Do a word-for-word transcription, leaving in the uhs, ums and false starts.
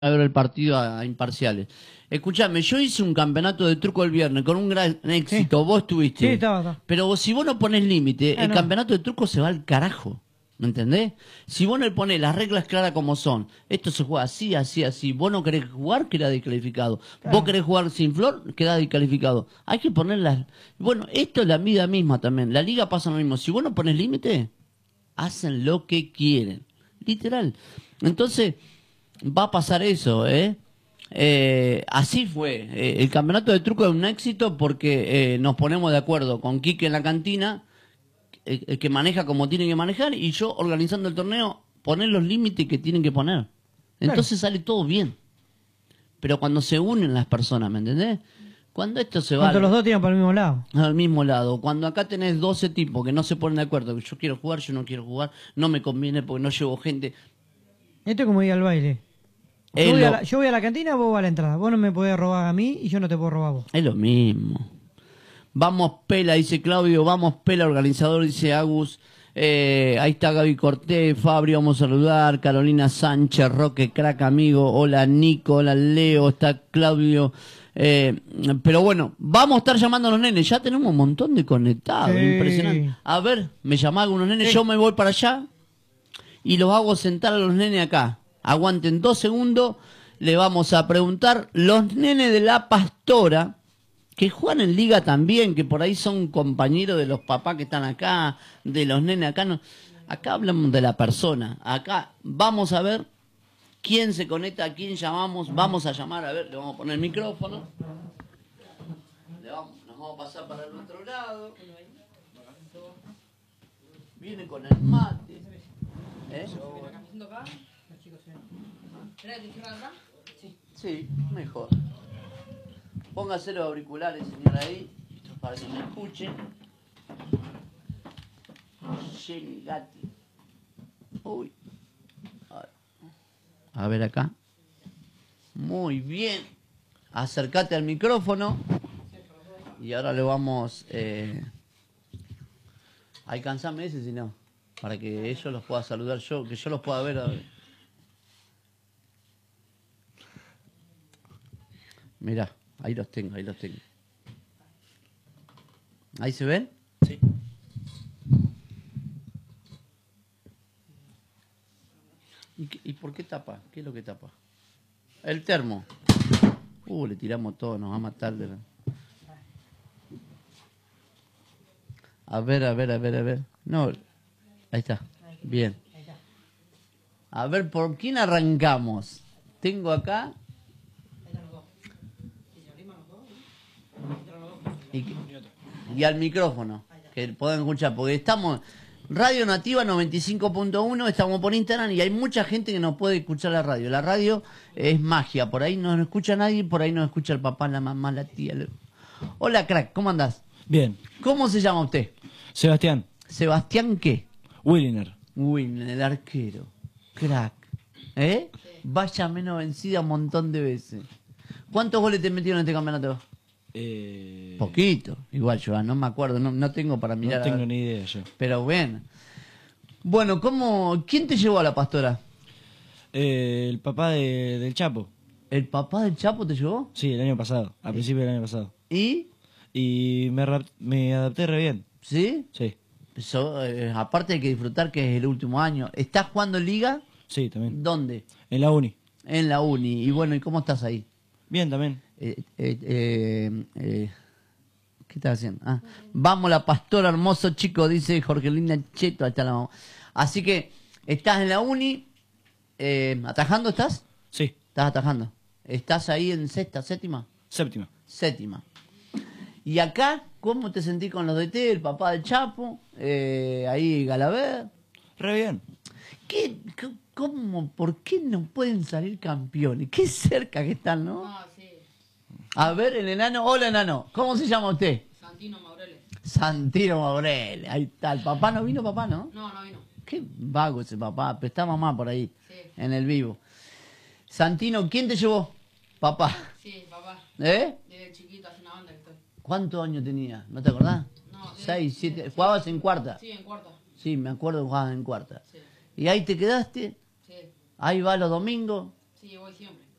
a ver el partido a, a imparciales. Escuchame, yo hice un campeonato de truco el viernes con un gran éxito, Sí. vos estuviste. Sí, estaba, estaba. Pero vos, si vos no ponés límite, Ah, el no. campeonato de truco se va al carajo. ¿Me entendés? Si vos no le ponés las reglas claras como son, esto se juega así, así, así, vos no querés jugar, quedás descalificado. Claro. Vos querés jugar sin flor, quedás descalificado. Hay que ponerlas. Bueno, esto es la vida misma también. La liga pasa lo mismo. Si vos no ponés límite, hacen lo que quieren. Literal. Entonces, va a pasar eso, ¿eh? Eh, así fue. Eh, el campeonato de truco es un éxito porque eh, nos ponemos de acuerdo con Quique en la cantina, el, el que maneja como tiene que manejar, y yo organizando el torneo, poner los límites que tienen que poner. Entonces sale todo bien. Pero cuando se unen las personas, ¿me entendés? Cuando esto se va Cuando al, los dos tiran para el mismo lado. al mismo lado, cuando acá tenés doce tipos que no se ponen de acuerdo, que yo quiero jugar, yo no quiero jugar, no me conviene porque no llevo gente. Esto es como ir al baile. Es Yo voy, lo- a la, yo voy a la cantina, vos vas a la entrada. Vos no me podés robar a mí y yo no te puedo robar a vos. Es lo mismo. Vamos Pela, dice Claudio. Vamos Pela, organizador, dice Agus. Eh, ahí está Gaby Cortés, Fabri, vamos a saludar. Carolina Sánchez, Roque, crack amigo. Hola Nico, hola Leo, está Claudio. Eh, pero bueno, vamos a estar llamando a los nenes. Ya tenemos un montón de conectados. Sí. Impresionante. A ver, me llamá algunos nenes. Sí. Yo me voy para allá y los hago sentar a los nenes acá. Aguanten dos segundos. Le vamos a preguntar los nenes de la Pastora, que juegan en liga también, que por ahí son compañeros de los papás que están acá, de los nenes acá. No, acá hablamos de la persona. Acá vamos a ver quién se conecta, a quién llamamos. Vamos a llamar, a ver, le vamos a poner el micrófono. Le vamos, nos vamos a pasar para el otro lado. Viene con el mate. ¿Eh? Sí, mejor. Póngase los auriculares, señor, ahí, para que me escuche. Jenny Gatti. Uy. A ver. A ver acá. Muy bien. Acércate al micrófono. Y ahora le vamos... Eh... Alcanzame ese, si no. Para que ellos los pueda saludar yo, que yo los pueda ver. A ver. Mirá, ahí los tengo, ahí los tengo. ¿Ahí se ven? Sí. ¿Y, qué- y por qué tapa? ¿Qué es lo que tapa? El termo. Uh, le tiramos todo, nos va a matar. De la... A ver, a ver, a ver, a ver. No, ahí está. Bien. A ver, ¿por quién arrancamos? Tengo acá... Y, que- y al micrófono, que puedan escuchar, porque estamos Radio Nativa noventa y cinco punto uno, estamos por Instagram y hay mucha gente que no puede escuchar la radio. La radio es magia, por ahí no nos escucha nadie, por ahí nos escucha el papá, la mamá, la tía. la- Hola, crack, ¿cómo andás? Bien. ¿Cómo se llama usted? Sebastián. Sebastián, ¿qué? Williner. Win, el arquero. Crack. ¿Eh? Vaya menos vencida un montón de veces. ¿Cuántos goles te metieron en este campeonato? Eh, Poquito. Igual yo ah, no me acuerdo, no, no tengo para mirar. No a tengo ver. ni idea yo. Pero bueno. Bueno, ¿cómo, ¿quién te llevó a la Pastora? Eh, el papá de- del Chapo. ¿El papá del Chapo te llevó? Sí, el año pasado. A principios del año pasado. ¿Y? Y me, rap- me adapté re bien. ¿Sí? Sí. So- eh, aparte hay que disfrutar que es el último año. ¿Estás jugando en Liga? Sí, también. ¿Dónde? En la uni. En la Uni. Y bueno, ¿y cómo estás ahí? Bien también. Eh, eh, eh, eh, ¿Qué estás haciendo? Ah, vamos la Pastora, hermoso chico, dice Jorgelina Cheto. Ahí está la mamá. Así que, ¿estás en la Uni? Eh, ¿Atajando estás? Sí. Estás atajando. ¿Estás ahí en sexta, séptima? Séptima. Séptima. Y acá, ¿cómo te sentís con los D T, el papá del Chapo? Eh, ahí Galaver. Re bien. ¿Qué, c- cómo, ¿Por qué no pueden salir campeones? Qué cerca que están, ¿no? No, sí. A ver, el enano. Hola, enano. ¿Cómo se llama usted? Santino Maureles. Santino Maurel. Ahí está. ¿El papá no vino, papá, no? No, no vino. Qué vago ese papá. Pero está mamá por ahí, Sí. en el vivo. Santino, ¿quién te llevó? Papá. Sí, papá. ¿Eh? Desde chiquito hace una banda que estoy. ¿Cuántos años tenía? ¿No te acordás? No, sí, Seis, sí, siete. sí. ¿Jugabas en cuarta? Sí, en cuarto. Sí, me acuerdo que jugabas en cuarta. Sí, ¿Y ahí te quedaste? sí. ¿Ahí va los domingos? Sí, voy siempre.